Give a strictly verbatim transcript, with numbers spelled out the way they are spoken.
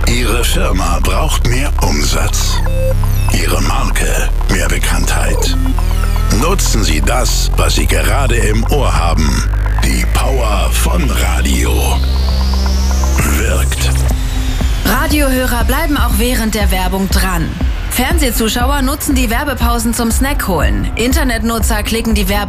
Ihre Firma braucht mehr Umsatz. Ihre Marke mehr Bekanntheit. Nutzen Sie das, was Sie gerade im Ohr haben. Die Power von Radio. Wirkt. Radiohörer bleiben auch während der Werbung dran. Fernsehzuschauer nutzen die Werbepausen zum Snack holen. Internetnutzer klicken die Werbung